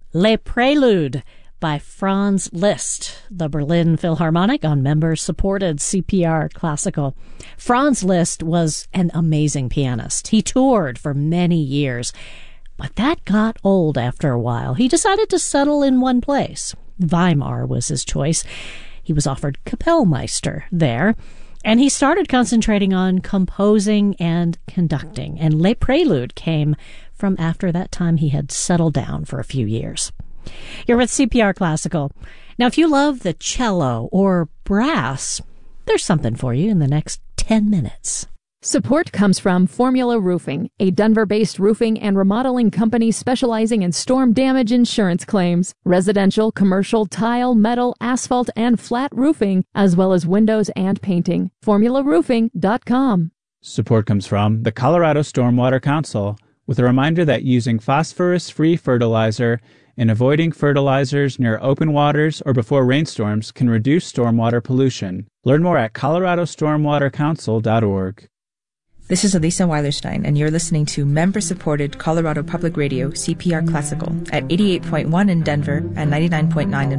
Les Préludes by Franz Liszt, the Berlin Philharmonic on member-supported CPR Classical. Franz Liszt was an amazing pianist. He toured for many years, but that got old after a while. He decided to settle in one place. Weimar was his choice. He was offered Kapellmeister there, and he started concentrating on composing and conducting. And Les Préludes came from after that time he had settled down for a few years. You're with CPR Classical. Now, if you love the cello or brass, there's something for you in the next 10 minutes. Support comes from Formula Roofing, a Denver-based roofing and remodeling company specializing in storm damage insurance claims, residential, commercial, tile, metal, asphalt, and flat roofing, as well as windows and painting. FormulaRoofing.com. Support comes from the Colorado Stormwater Council, with a reminder that using phosphorus-free fertilizer and avoiding fertilizers near open waters or before rainstorms can reduce stormwater pollution. Learn more at coloradostormwatercouncil.org. This is Elisa Weilerstein, and you're listening to member-supported Colorado Public Radio CPR Classical at 88.1 in Denver and 99.9 in